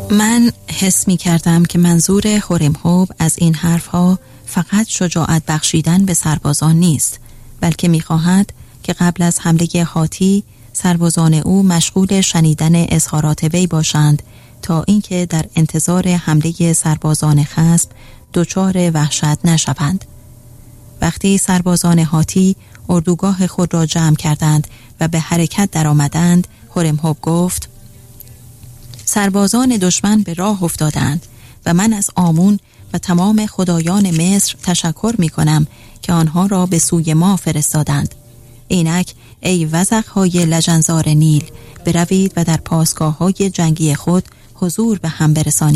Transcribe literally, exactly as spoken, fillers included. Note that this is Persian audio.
من حس می کردم که منظور هورم‌هوب از این حرفها فقط شجاعت بخشیدن به سربازان نیست، بلکه می خواهد که قبل از حمله هاتی سربازان او مشغول شنیدن اظهارات وی باشند تا اینکه در انتظار حمله سربازان خصم دچار وحشت نشوند. وقتی سربازان هاتی اردوگاه خود را جمع کردند و به حرکت درآمدند، هورم‌هوب گفت: سربازان دشمن به راه افتادند و من از آمون و تمام خدایان مصر تشکر می کنم که آنها را به سوی ما فرستادند. اینک ای وزغ‌های لجنزار نیل، بروید و در پاسگاه‌های جنگی خود حضور به هم برسانید.